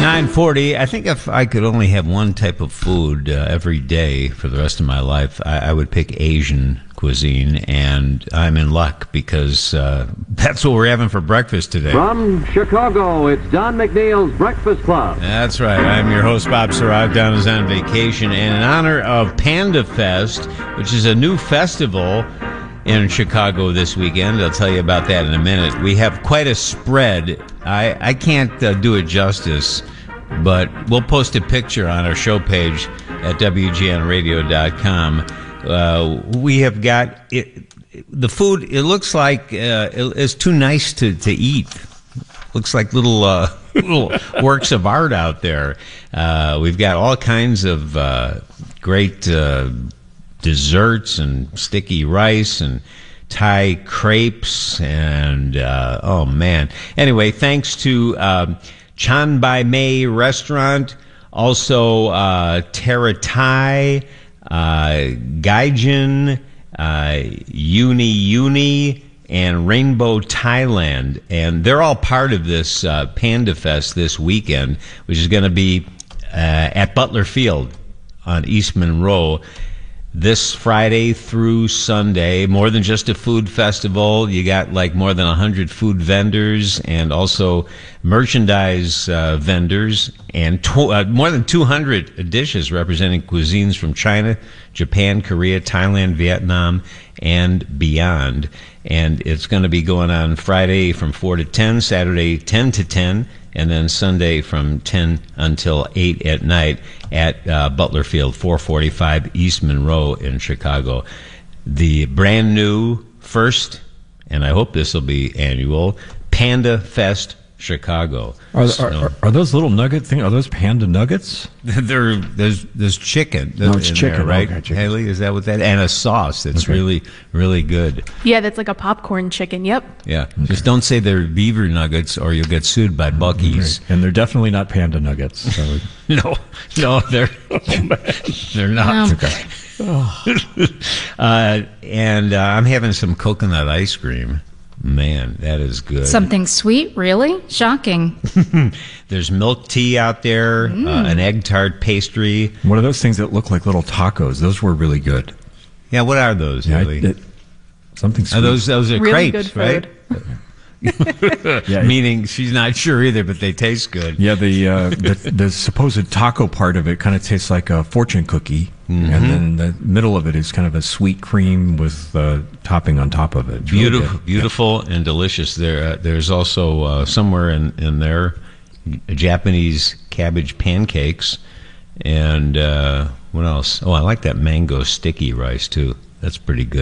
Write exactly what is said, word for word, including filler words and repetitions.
nine forty. I think if I could only have one type of food uh, every day for the rest of my life, I, I would pick Asian cuisine, and I'm in luck because uh, that's what we're having for breakfast today. From Chicago, it's Don McNeil's Breakfast Club. That's right. I'm your host, Bob Sarag. Don is on vacation, and in honor of Panda Fest, which is a new festival in Chicago this weekend. I'll tell you about that in a minute. We have quite a spread. I, I can't uh, do it justice, but we'll post a picture on our show page at W G N radio dot com. Uh, we have got it, the food. It looks like uh, it, it's too nice to, to eat. Looks like little uh, little works of art out there. Uh, we've got all kinds of uh, great uh, desserts and sticky rice and Thai crepes and uh, oh man. Anyway, thanks to um, Chan Bai Mei Restaurant, also uh, Terra Thai, uh, Gaijin, uh, Uni Uni, and Rainbow Thailand, and they're all part of this uh, Panda Fest this weekend, which is going to be uh, at Butler Field on East Monroe this Friday through Sunday. More than just a food festival. You got like more than one hundred food vendors and also merchandise uh, vendors and to- uh, more than two hundred dishes representing cuisines from China, Japan, Korea, Thailand, Vietnam, and beyond. And it's going to be going on Friday from four to ten, Saturday ten to ten, and then Sunday from ten until eight at night at uh, Butler Field, four forty-five East Monroe in Chicago. The brand new first, and I hope this will be annual, Panda Fest Chicago. Are, so, are, are, are those little nugget things, are those panda nuggets? They're, there's, there's chicken. No, it's chicken, there, right? Okay, chicken. Haley, is that what that? And a sauce that's Okay. really, really good. Yeah, that's like a popcorn chicken. Yep. Yeah. Okay. Just don't say they're beaver nuggets or you'll get sued by Buc-ee's. Okay. And they're definitely not panda nuggets. So. No, no, they're they're not. Okay. uh, and uh, I'm having some coconut ice cream. Man, that is good. Something sweet, really? Shocking. There's milk tea out there, mm. uh, an egg tart pastry. What are those things that look like little tacos? Those were really good. Yeah, what are those, yeah, really? It, something sweet. Are those those are really crepes, good right? Yeah, meaning she's not sure either, but they taste good. Yeah, the uh, the, the supposed taco part of it kind of tastes like a fortune cookie, mm-hmm. and then the middle of it is kind of a sweet cream with uh, topping on top of it. It's Beautiful, really beautiful, yeah. and delicious. There, uh, there's also uh, somewhere in in there Japanese cabbage pancakes, and uh, what else? Oh, I like that mango sticky rice too. That's pretty good.